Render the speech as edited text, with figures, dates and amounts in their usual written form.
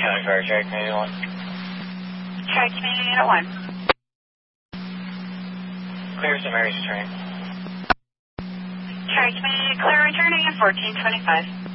County Fire, Cherry Community 1. Cherry Community Unit 1. Clear to Mary's train. Cherry Community clear returning at 1425.